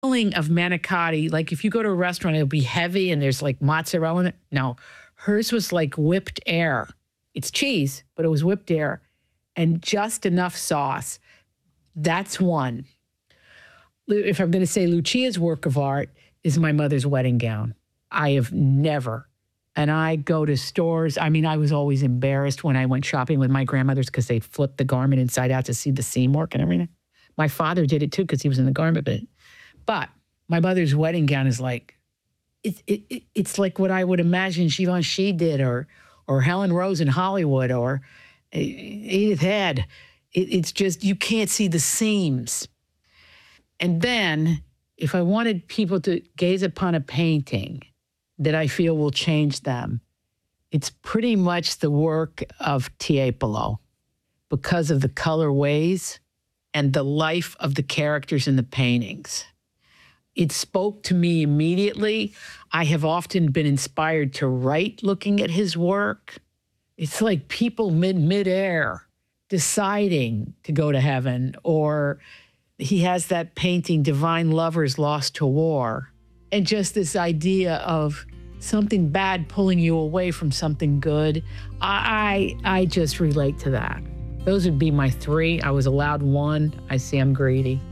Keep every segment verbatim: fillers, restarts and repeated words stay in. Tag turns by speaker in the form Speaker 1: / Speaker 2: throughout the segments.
Speaker 1: filling of manicotti, like if you go to a restaurant, it'll be heavy and there's like mozzarella in it. No, hers was like whipped air. It's cheese, but it was whipped air and just enough sauce. That's one. If I'm going to say Lucia's work of art is my mother's wedding gown. I have never, and I go to stores. I mean, I was always embarrassed when I went shopping with my grandmothers because they'd flip the garment inside out to see the seam work and everything. My father did it too because he was in the garment bit. But my mother's wedding gown is like, it, it, it, it's like what I would imagine Givenchy did or or Helen Rose in Hollywood or Edith Head. It, it's just, you can't see the seams. And then if I wanted people to gaze upon a painting that I feel will change them, it's pretty much the work of Tiepolo because of the colorways and the life of the characters in the paintings. It spoke to me immediately. I have often been inspired to write looking at his work. It's like people mid midair deciding to go to heaven, or he has that painting, Divine Lovers Lost to War, and just this idea of something bad pulling you away from something good. I, I, I just relate to that. Those would be my three. I was allowed one. I see I'm greedy.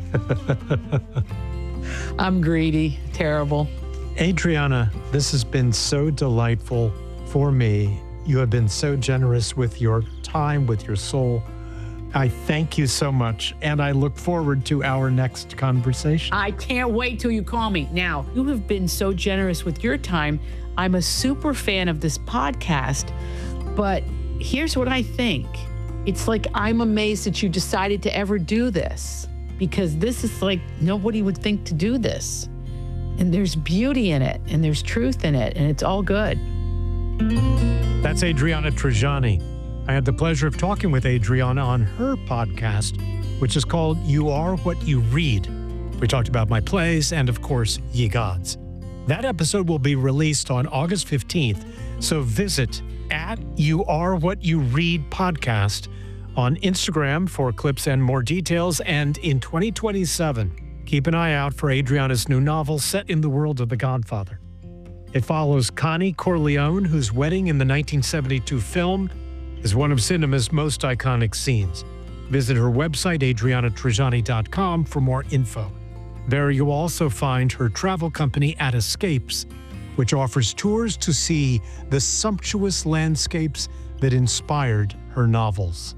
Speaker 1: I'm greedy. Terrible.
Speaker 2: Adriana, this has been so delightful for me. You have been so generous with your time, with your soul. I thank you so much, and I look forward to our next conversation.
Speaker 1: I can't wait till you call me. Now, you have been so generous with your time. I'm a super fan of this podcast, but here's what I think. It's like I'm amazed that you decided to ever do this, because this is like nobody would think to do this. And there's beauty in it, and there's truth in it, and it's all good.
Speaker 2: That's Adriana Trigiani. I had the pleasure of talking with Adriana on her podcast, which is called You Are What You Read. We talked about my plays and, of course, Ye Gods. That episode will be released on August fifteenth, so visit at You Are What You Read podcast on Instagram for clips and more details. And in twenty twenty-seven, keep an eye out for Adriana's new novel set in the world of The Godfather. It follows Connie Corleone, whose wedding in the nineteen seventy-two film is one of cinema's most iconic scenes. Visit her website, adriana trigiani dot com, for more info. There you'll also find her travel company At Escapes, which offers tours to see the sumptuous landscapes that inspired her novels.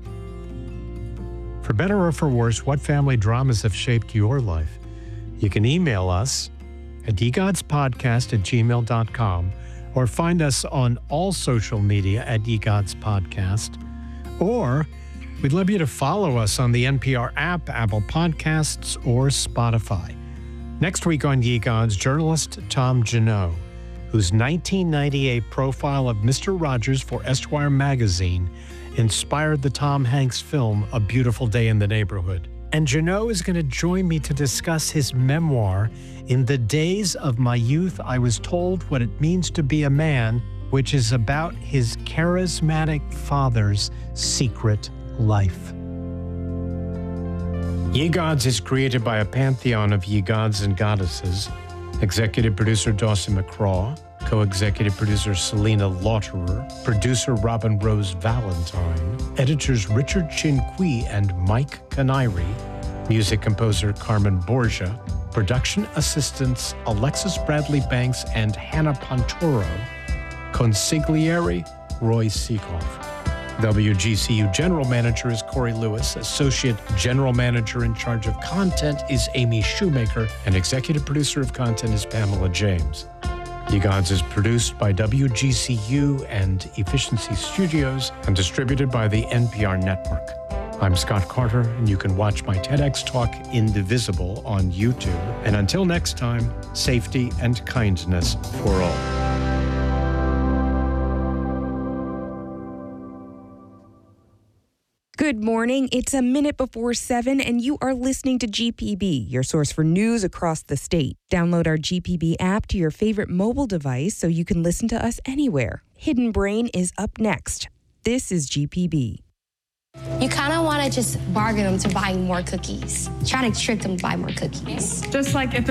Speaker 2: For better or for worse, what family dramas have shaped your life? You can email us at yegodspodcast at gmail dot com or find us on all social media at yegodspodcast. Or we'd love you to follow us on the N P R app, Apple Podcasts, or Spotify. Next week on Ye Gods, journalist Tom Janot, whose nineteen ninety-eight profile of Mister Rogers for Esquire magazine inspired the Tom Hanks film A Beautiful Day in the Neighborhood. And Janot is going to join me to discuss his memoir, In the Days of My Youth, I Was Told What It Means to Be a Man, which is about his charismatic father's secret life. Ye Gods is created by a pantheon of ye gods and goddesses. Executive producer Dawson McCraw, co-executive producer Selena Lauterer, producer Robin Rose Valentine, editors Richard Chin Kui and Mike Canary, music composer Carmen Borgia, production assistants Alexis Bradley Banks and Hannah Pontoro, consigliere Roy Seekoff. W G C U General Manager is Corey Lewis. Associate General Manager in charge of content is Amy Shoemaker. And Executive Producer of Content is Pamela James. Ye Gods is produced by W G C U and Efficiency Studios and distributed by the N P R Network. I'm Scott Carter, and you can watch my TEDx talk, Indivisible, on YouTube. And until next time, safety and kindness for all.
Speaker 3: Good morning. It's a minute before seven, and you are listening to G P B, your source for news across the state. Download our G P B app to your favorite mobile device so you can listen to us anywhere. Hidden Brain is up next. This is G P B.
Speaker 4: You kind of want to just bargain them to buying more cookies. Try to trick them to buy more cookies.
Speaker 5: Just like if